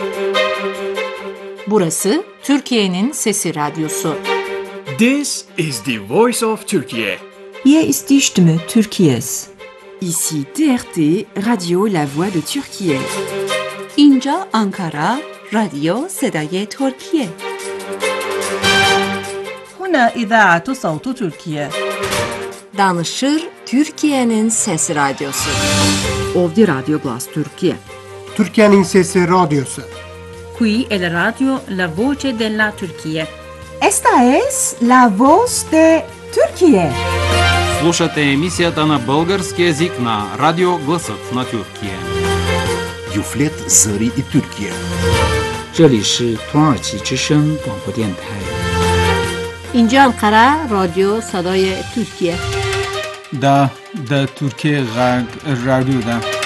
Burası Türkiye'nin Sesi Radyosu. This is the voice of Turkey. Hier ist die Stimme Türkiye's. Ici TRT, Radio La Voix de Türkiye. اینجا آنکارا، رادیو صدای ترکیه. هنا إذاعة صوت تركيا. Danışır Türkiye'nin Sesi Radyosu. Ovdje Radio Glas Türkiye. Türkiye'nin Sesi Radyosu. Qui è la radio La Voce della Turchia. Esta es la voz de Türkiye. Слушате емисията на български език на Радио Гласът на Türkiye. Юфлет Зари и Türkiye. 这里是土耳其之声广播电台。 اینجا آنکارا، رادیو صدای ترکیه. دا Türkiye غرب رادیو دا